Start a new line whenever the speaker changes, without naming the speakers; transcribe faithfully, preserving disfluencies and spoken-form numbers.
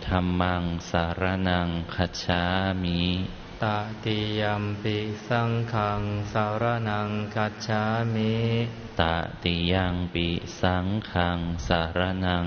ธัมมังสรณังคัจฉามิ
ตติยัมปิสังฆังสรณังคัจฉามิ
ตติยังปิสังฆังสรณัง